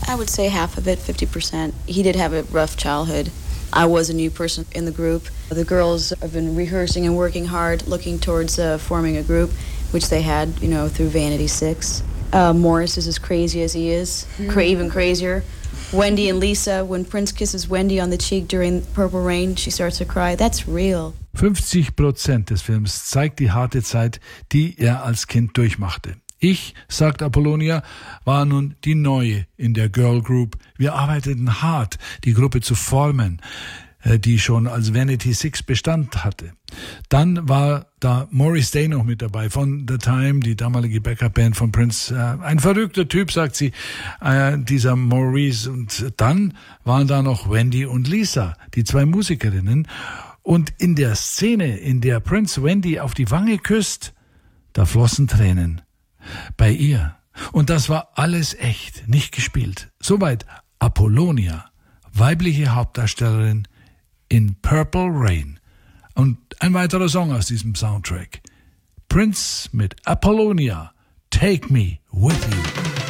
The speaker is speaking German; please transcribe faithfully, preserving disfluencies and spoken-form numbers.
I would say half of it, fifty percent. He did have a rough childhood. I was a new person in the group. The girls have been rehearsing and working hard, looking towards uh, forming a group, which they had, you know, through Vanity Six. Uh, Morris is as crazy as he is, cra- even crazier. Wendy and Lisa, when Prince kisses Wendy on the cheek during Purple Rain, she starts to cry. That's real. fünfzig Prozent des Films zeigt die harte Zeit, die er als Kind durchmachte. Ich, sagt Apollonia, war nun die Neue in der Girl Group. Wir arbeiteten hart, die Gruppe zu formen, die schon als Vanity Six Bestand hatte. Dann war da Maurice Day noch mit dabei von The Time, die damalige Backup-Band von Prince. Ein verrückter Typ, sagt sie, dieser Maurice. Und dann waren da noch Wendy und Lisa, die zwei Musikerinnen. Und in der Szene, in der Prince Wendy auf die Wange küsst, da flossen Tränen. Bei ihr. Und das war alles echt, nicht gespielt. Soweit Apollonia, weibliche Hauptdarstellerin in Purple Rain. Und ein weiterer Song aus diesem Soundtrack. Prince mit Apollonia, Take Me With You.